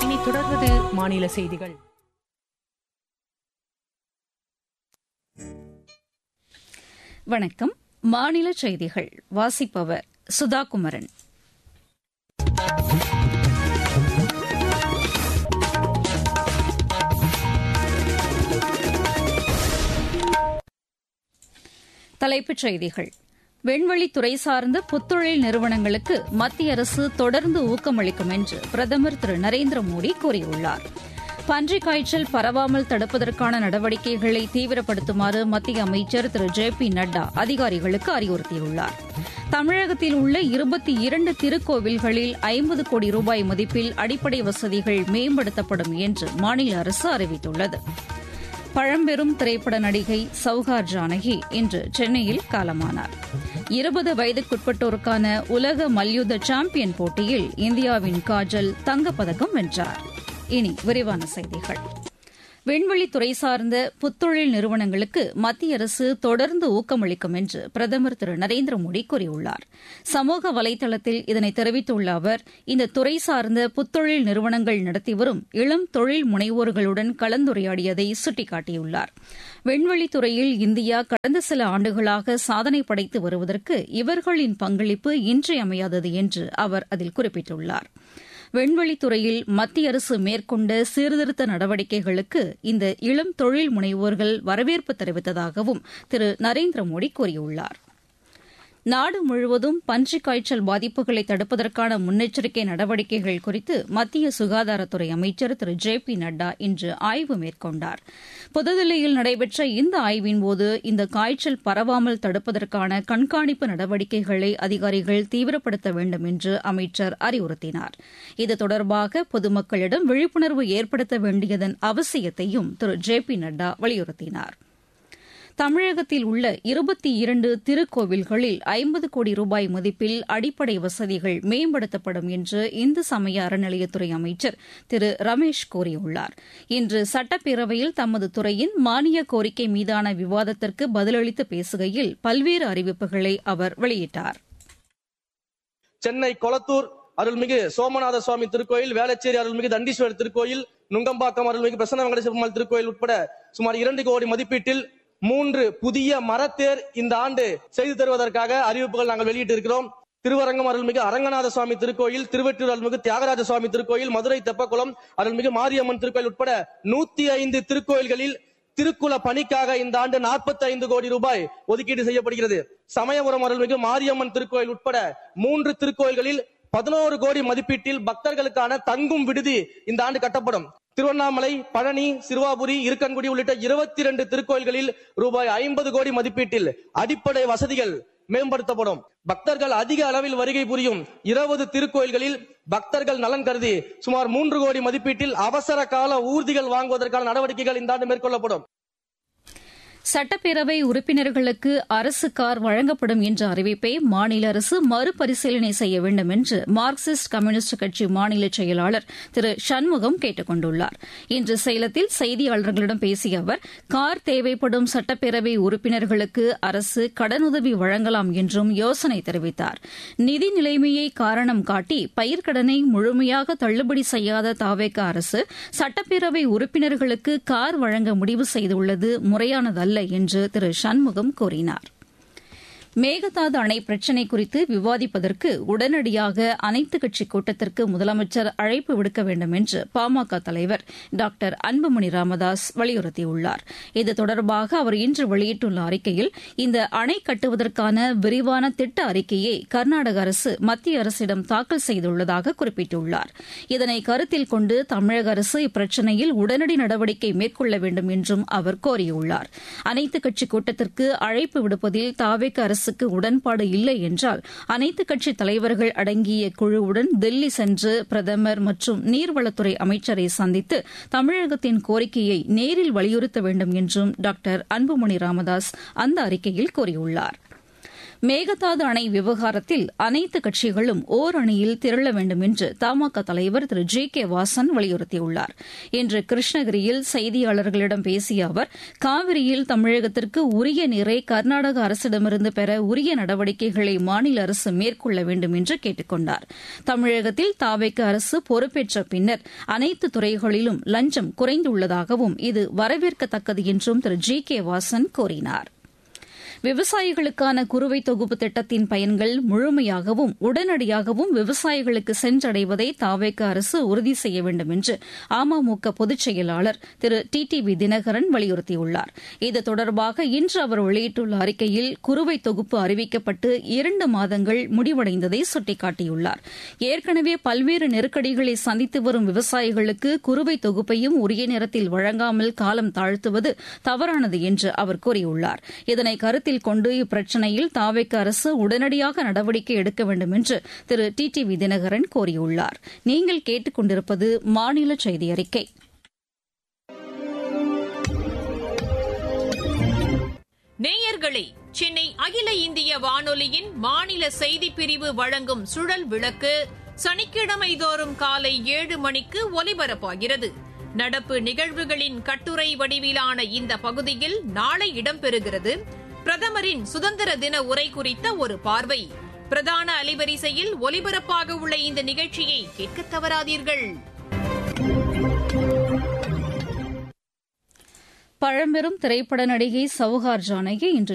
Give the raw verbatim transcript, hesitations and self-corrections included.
இனி தொடர்வது மாநில செய்திகள். வணக்கம். மாநில செய்திகள் வாசிப்பவர் சுதா குமரன். தலைப்புச் செய்திகள். விண்வெளித்துறை சார்ந்த புத்தொழில் நிறுவனங்களுக்கு மத்திய அரசு தொடர்ந்து ஊக்கமளிக்கும் என்று பிரதமர் திரு நரேந்திர மோடி கூறியுள்ளார். பன்றிக் காய்ச்சல் பரவாமல் தடுப்பதற்கான நடவடிக்கைகளை தீவிரப்படுத்துமாறு மத்திய அமைச்சர் திரு ஜே பி நட்டா அதிகாரிகளுக்கு அறிவுறுத்தியுள்ளார். தமிழகத்தில் உள்ள இருபத்தி இரண்டு திருக்கோவில்களில் ஐம்பது கோடி ரூபாய் மதிப்பில் அடிப்படை வசதிகள் மேம்படுத்தப்படும் என்று மாநில அரசு அறிவித்துள்ளது. பழம்பெரும் திரைப்பட நடிகை சௌகார் ஜானகி இன்று சென்னையில் காலமானார். இருபது வயதுக்குட்பட்டோருக்கான உலக மல்யுத்த சாம்பியன் போட்டியில் இந்தியாவின் காஜல் தங்கப்பதக்கம் வென்றார். இனி விரிவான செய்திகள். விண்வெளித்துறை சார்ந்த புத்தொழில் நிறுவனங்களுக்கு மத்திய அரசு தொடர்ந்து ஊக்கமளிக்கும் என்று பிரதமர் திரு நரேந்திர மோடி கூறியுள்ளார். சமூக வலைதளத்தில் இதனை தெரிவித்துள்ள அவர், இந்த துறை சார்ந்த புத்தொழில் நிறுவனங்கள் நடத்தி வரும் இளம் தொழில் முனைவோர்களுடன் கலந்துரையாடியதை சுட்டிக்காட்டியுள்ளார். விண்வெளித்துறையில் இந்தியா கடந்த சில ஆண்டுகளாக சாதனை படைத்து வருவதற்கு இவர்களின் பங்களிப்பு இன்றியமையாதது என்று அவர் அதில் குறிப்பிட்டுள்ளார். விண்வெளித்துறையில் மத்திய அரசு மேற்கொண்ட சீர்திருத்த நடவடிக்கைகளுக்கு இந்த இளம் தொழில் முனைவோர்கள் வரவேற்பு தெரிவித்ததாகவும் திரு நரேந்திர மோடி கூறியுள்ளார். நாடு முழுவதும் பன்றிக் காய்ச்சல் பாதிப்புகளை தடுப்பதற்கான முன்னெச்சரிக்கை நடவடிக்கைகள் குறித்து மத்திய சுகாதாரத்துறை அமைச்சர் திரு ஜே பி நட்டா இன்று ஆய்வு மேற்கொண்டார். புதுதில்லியில் நடைபெற்ற இந்த ஆய்வின்போது இந்த காய்ச்சல் பரவாமல் தடுப்பதற்கான கண்காணிப்பு நடவடிக்கைகளை அதிகாரிகள் தீவிரப்படுத்த வேண்டும் என்று அமைச்சர் அறிவுறுத்தினார். இது தொடர்பாக பொதுமக்களிடம் விழிப்புணர்வு ஏற்படுத்த வேண்டியதன் அவசியத்தையும் திரு ஜே பி நட்டா வலியுறுத்தினார். தமிழகத்தில் உள்ள இருபத்தி இரண்டு திருக்கோவில்களில் ஐம்பது கோடி ரூபாய் மதிப்பில் அடிப்படை வசதிகள் மேம்படுத்தப்படும் என்று இந்து சமய அறநிலையத்துறை அமைச்சர் திரு ரமேஷ் கூறியுள்ளார். இன்று சட்டப்பேரவையில் தமது துறையின் மானிய கோரிக்கை மீதான விவாதத்திற்கு பதிலளித்து பேசுகையில் பல்வேறு அறிவிப்புகளை அவர் வெளியிட்டார். சென்னை கொளத்தூர் அருள்மிகு சோமநாத சுவாமி திருக்கோயில், வேளச்சேரி அருள்மிகு தண்டீஸ்வரர் திருக்கோயில், நுங்கம்பாக்கம் அருள்மிகு பிரசன்ன வெங்கடேஸ்வர பெருமாள் திருக்கோயில் உட்பட சுமார் இரண்டு கோடி மதிப்பீட்டில் மூன்று புதிய மரத்தேர் இந்த ஆண்டு செய்து தருவதற்காக அறிவிப்புகள் நாங்கள் வெளியிட்டு இருக்கிறோம். திருவரங்கம் அருள்மிகு அரங்கநாத சுவாமி திருக்கோயில், திருவெற்றூர் அருள்மிகு தியாகராஜ சுவாமி திருக்கோயில், மதுரை தெப்பக்குளம் அருள்மிகு மாரியம்மன் திருக்கோயில் உட்பட நூத்தி ஐந்து திருக்கோயில்களில் திருக்குல பணிக்காக இந்த ஆண்டு நாற்பத்தி ஐந்து கோடி ரூபாய் ஒதுக்கீடு செய்யப்படுகிறது. சமயபுரம் அருள்மிகு மாரியம்மன் திருக்கோயில் உட்பட மூன்று திருக்கோயில்களில் பதினோரு கோடி மதிப்பீட்டில் பக்தர்களுக்கான தங்கும் விடுதி இந்த ஆண்டு கட்டப்படும். திருவண்ணாமலை, பழனி, சிறுவாபுரி, இருக்கன்குடி உள்ளிட்ட இருபத்தி இரண்டு திருக்கோயில்களில் ரூபாய் ஐம்பது கோடி மதிப்பீட்டில் அடிப்படை வசதிகள் மேம்படுத்தப்படும். பக்தர்கள் அதிக அளவில் வருகை புரியும் இருபது திருக்கோயில்களில் பக்தர்கள் நலன் கருதி சுமார் மூன்று கோடி மதிப்பீட்டில் அவசர கால ஊர்திகள் வாங்குவதற்கான நடவடிக்கைகள் இந்த ஆண்டு மேற்கொள்ளப்படும். சட்டப்பேரவை உறுப்பினர்களுக்கு அரசு கார் வழங்கப்படும் என்ற அறிவிப்பை மாநில அரசு மறுபரிசீலனை செய்ய வேண்டும் என்று மார்க்சிஸ்ட் கம்யூனிஸ்ட் கட்சி மாநில செயலாளர் திரு சண்முகம் கேட்டுக் கொண்டுள்ளார். இன்று சேலத்தில் செய்தியாளர்களிடம் பேசிய அவர், கார் தேவைப்படும் சட்டப்பேரவை உறுப்பினர்களுக்கு அரசு கடனுதவி வழங்கலாம் என்றும் யோசனை தெரிவித்தார். நிதி நிலைமையை காரணம் காட்டி பயிர்க்கடனை முழுமையாக தள்ளுபடி செய்யாத தாவேக அரசு சட்டப்பேரவை உறுப்பினர்களுக்கு கார் வழங்க முடிவு செய்துள்ளது முறையானதல்ல என்று திரு சண்முகம் கூறினார். மேகதாது அணை பிரச்சினை குறித்து விவாதிப்பதற்கு உடனடியாக அனைத்துக் கட்சி கூட்டத்திற்கு முதலமைச்சர் அழைப்பு விடுக்க வேண்டும் என்று பாமக தலைவர் டாக்டர் அன்புமணி ராமதாஸ் வலியுறுத்தியுள்ளார். இது தொடர்பாக அவர் இன்று வெளியிட்டுள்ள அறிக்கையில், இந்த அணை கட்டுவதற்கான விரிவான திட்ட அறிக்கையை கர்நாடக அரசு மத்திய அரசிடம் தாக்கல் செய்துள்ளதாக குறிப்பிட்டுள்ளார். இதனை கருத்தில் கொண்டு தமிழக அரசு இப்பிரச்சினையில் உடனடி நடவடிக்கை மேற்கொள்ள வேண்டும் என்றும் அவர் கோரியுள்ளார். அனைத்துக் கட்சி கூட்டத்திற்கு அழைப்பு விடுப்பதில் தாவேக அரசு உடன்பாடு இல்லை என்றால் அனைத்துக் கட்சி தலைவர்கள் அடங்கிய குழுவுடன் தில்லி சென்று பிரதமர் மற்றும் நீர்வளத்துறை அமைச்சரை சந்தித்து தமிழகத்தின் கோரிக்கையை நேரில் வலியுறுத்த வேண்டும் என்றும் டாக்டர் அன்புமணி ராமதாஸ் அந்த அறிக்கையில் கூறியுள்ளார். மேகதாது அணை விவகாரத்தில் அனைத்து கட்சிகளும் ஓர் அணியில் திரள வேண்டும் என்று தமாக தலைவர் திரு ஜி கே வாசன் வலியுறுத்தியுள்ளார். இன்று கிருஷ்ணகிரியில் செய்தியாளர்களிடம் பேசிய அவர், காவிரியில் தமிழகத்திற்கு உரிய நீரை கர்நாடக அரசிடமிருந்து பெற உரிய நடவடிக்கைகளை மாநில அரசு மேற்கொள்ள வேண்டும் என்று கேட்டுக் கொண்டார். தமிழகத்தில் தாவேக அரசு பொறுப்பேற்ற பின்னர் அனைத்து துறைகளிலும் லஞ்சம் குறைந்துள்ளதாகவும் இது வரவேற்கத்தக்கது என்றும் திரு ஜி கே வாசன் கூறினார். விவசாயிகளுக்கான குறுவை தொகுப்பு திட்டத்தின் பயன்கள் முழுமையாகவும் உடனடியாகவும் விவசாயிகளுக்கு சென்றடைவதை தாவேக அரசு உறுதி செய்ய வேண்டும் என்று அமமுக பொதுச் செயலாளர் திரு டி டி வி தினகரன் வலியுறுத்தியுள்ளார். இது தொடர்பாக இன்று அவர் வெளியிட்டுள்ள அறிக்கையில் குறுவை தொகுப்பு அறிவிக்கப்பட்டு இரண்டு மாதங்கள் முடிவடைந்ததை சுட்டிக்காட்டியுள்ளார். ஏற்கனவே பல்வேறு நெருக்கடிகளை சந்தித்து வரும் விவசாயிகளுக்கு குறுவை தொகுப்பையும் உரிய நேரத்தில் வழங்காமல் காலம் தாழ்த்துவது தவறானது என்று அவர் கூறியுள்ளார். இதனை கருத்தில் கொண்டு இப்பிரச்சினையில் தாவேக அரசு உடனடியாக நடவடிக்கை எடுக்க வேண்டும் என்று திரு டி டி வி தினகரன் கோரியுள்ளார். நீங்கள் கேட்டுக் கொண்டிருப்பது மாநில செய்தி அறிக்கை. நேயர்களே, சென்னை அகில இந்திய வானொலியின் மாநில செய்திப் பிரிவு வழங்கும் சுழல் விளக்கு சனிக்கிழமை தோறும் காலை ஏழு மணிக்கு ஒலிபரப்பாகிறது. நடப்பு நிகழ்வுகளின் கட்டுரை வடிவிலான இந்த பகுதியில் நாளை இடம்பெறுகிறது பிரதமரின் சுதந்திர தின உரை குறித்த ஒரு பார்வை. பிரதான அலைவரிசையில் ஒலிபரப்பாக உள்ள இந்த நிகழ்ச்சியை கேட்க தவறாதீர்கள். பழம்பெரும் திரைப்பட நடிகை சவுகார் ஜானகி இன்று